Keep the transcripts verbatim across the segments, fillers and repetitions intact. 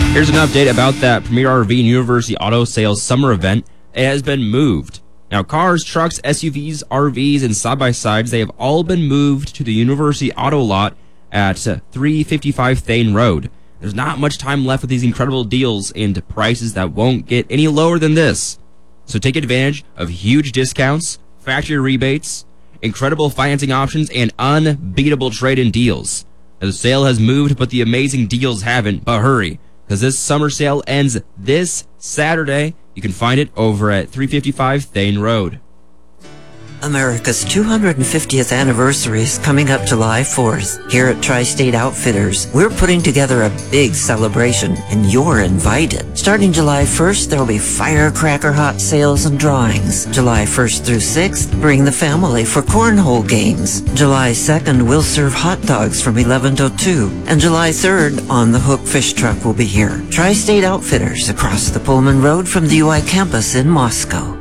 Here's an update about that Premier R V and University Auto Sales summer event. It has been moved. Now, cars, trucks, S U Vs, R Vs, and side-by-sides, they have all been moved to the University Auto lot at three fifty-five Thane Road. There's not much time left with these incredible deals and prices that won't get any lower than this. So take advantage of huge discounts, factory rebates, incredible financing options, and unbeatable trade-in deals. Now, the sale has moved, but the amazing deals haven't. But hurry, because this summer sale ends this Saturday. You can find it over at three fifty-five Thane Road. America's two hundred fiftieth anniversary is coming up July fourth. Here at Tri-State Outfitters, we're putting together a big celebration, and you're invited. Starting July first, there'll be firecracker hot sales and drawings. July first through sixth, bring the family for cornhole games. July second, we'll serve hot dogs from eleven to two. And July third, On the Hook Fish Truck will be here. Tri-State Outfitters, across the Pullman Road from the U I campus in Moscow.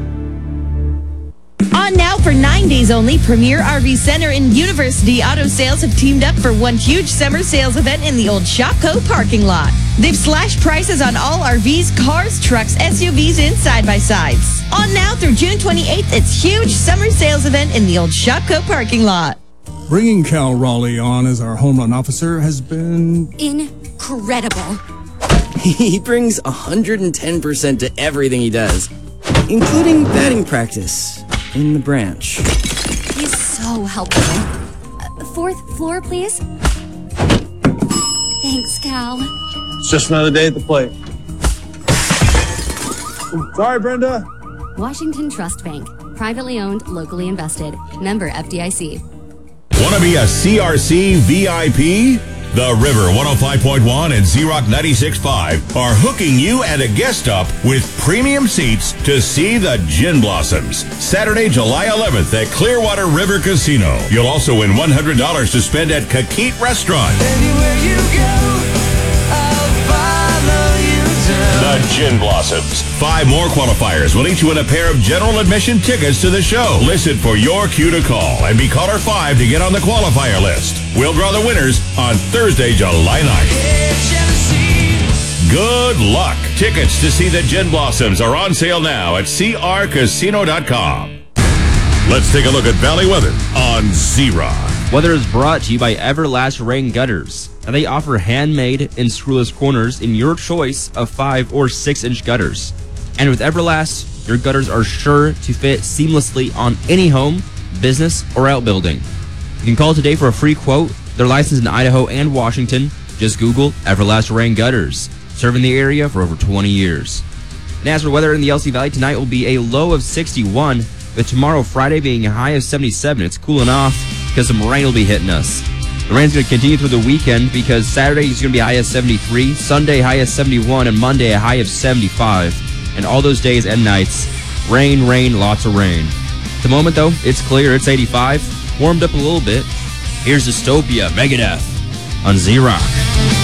On now for nine days only, Premier R V Center and University Auto Sales have teamed up for one huge summer sales event in the old Shopco parking lot. They've slashed prices on all R Vs, cars, trucks, S U Vs, and side-by-sides. On now through June twenty-eighth, it's huge summer sales event in the old Shopco parking lot. Bringing Cal Raleigh on as our home run officer has been incredible. He brings one hundred ten percent to everything he does, including batting practice in the branch. He's so helpful. Uh, fourth floor, please. Thanks, Cal. It's just another day at the plate. Sorry, Brenda. Washington Trust Bank. Privately owned, locally invested. Member F D I C. Want to be a C R C V I P? The River one oh five point one and Z-Rock ninety-six point five are hooking you and a guest up with premium seats to see the Gin Blossoms. Saturday, July eleventh at Clearwater River Casino. You'll also win one hundred dollars to spend at Kakit Restaurant. Anywhere you go, I'll follow you down. The Gin Blossoms. Five more qualifiers will each win a pair of general admission tickets to the show. Listen for your cue to call and be caller five to get on the qualifier list. We'll draw the winners on Thursday, July ninth. Good luck. Tickets to see the Gin Blossoms are on sale now at C R casino dot com. Let's take a look at Valley weather on Z-Rock. Weather is brought to you by Everlast Rain Gutters. Now, they offer handmade and screwless corners in your choice of five or six inch gutters. And with Everlast, your gutters are sure to fit seamlessly on any home, business, or outbuilding. You can call today for a free quote. They're licensed in Idaho and Washington. Just Google Everlast Rain Gutters. Serving the area for over twenty years. And as for weather in the L C Valley, tonight will be a low of sixty-one, with tomorrow, Friday, being a high of seventy-seven. It's cooling off because some rain will be hitting us. The rain's going to continue through the weekend because Saturday is going to be a high of seventy-three, Sunday high of seventy-one, and Monday a high of seventy-five. And all those days and nights, rain, rain, lots of rain. At the moment, though, it's clear. It's eighty-five. Warmed up a little bit. Here's Dystopia, Megadeth on Z-Rock.